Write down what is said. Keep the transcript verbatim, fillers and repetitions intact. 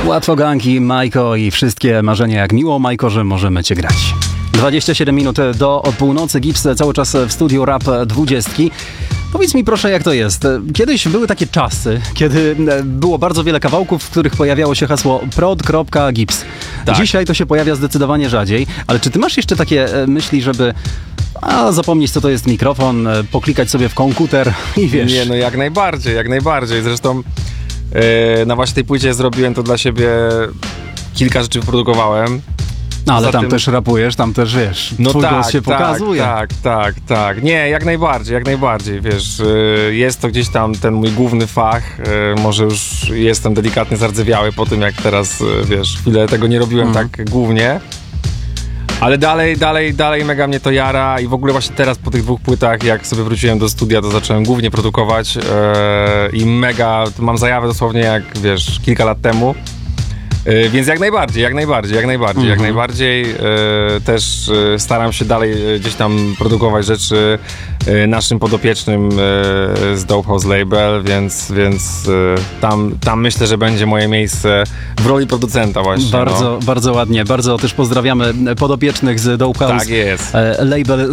Łatwo ganki, Majko i wszystkie marzenia jak miło, Majko, że możemy cię grać. dwadzieścia siedem minut do północy, Gips cały czas w studiu Rap dwudziestki. Powiedz mi proszę, jak to jest. Kiedyś były takie czasy, kiedy było bardzo wiele kawałków, w których pojawiało się hasło prod.gips. Tak. Dzisiaj to się pojawia zdecydowanie rzadziej, ale czy ty masz jeszcze takie myśli, żeby a zapomnieć, co to jest mikrofon, poklikać sobie w komputer i wiesz... Nie, no jak najbardziej, jak najbardziej. Zresztą yy, na właśnie tej płycie zrobiłem to dla siebie, kilka rzeczy wyprodukowałem. No ale tam tym... też rapujesz, tam też wiesz, no twój tak, głos się tak, pokazuje. Tak, tak, tak. Nie, jak najbardziej, jak najbardziej, wiesz, yy, jest to gdzieś tam ten mój główny fach, yy, może już jestem delikatnie zardzewiały po tym, jak teraz, yy, wiesz, chwilę tego nie robiłem mm. tak głównie. Ale dalej, dalej, dalej mega mnie to jara i w ogóle właśnie teraz po tych dwóch płytach, jak sobie wróciłem do studia, to zacząłem głównie produkować yy, i mega, mam zajawę dosłownie jak, wiesz, kilka lat temu. Yy, więc jak najbardziej, jak najbardziej, jak najbardziej, mhm. jak najbardziej yy, też yy, staram się dalej yy, gdzieś tam produkować rzeczy yy, naszym podopiecznym yy, z Dope House Label, więc, więc yy, tam, tam myślę, że będzie moje miejsce w roli producenta właśnie. Bardzo, no. bardzo ładnie, bardzo też pozdrawiamy podopiecznych z Dope House tak jest. Label.